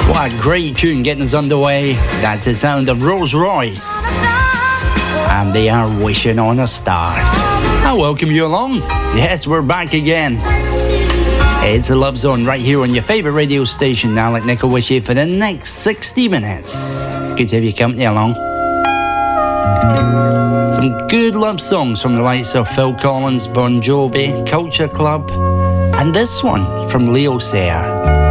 What a great tune getting us underway. That's the sound of Rolls Royce. And they are wishing on a star. I welcome you along. Yes, we're back again. It's the Love Zone right here on your favourite radio station. Alec Nichol with you for the next 60 minutes. Good to have you company along. Some good love songs from the likes of Phil Collins, Bon Jovi, Culture Club, and this one from Leo Sayer.